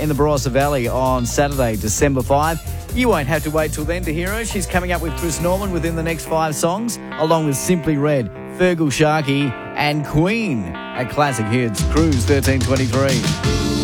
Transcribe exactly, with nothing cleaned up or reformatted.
in the Barossa Valley on Saturday, December fifth. You won't have to wait till then to hear her. She's coming up with Chris Norman within the next five songs, along with Simply Red, Fergal Sharkey and Queen at Classic Hits. Cruise thirteen twenty-three.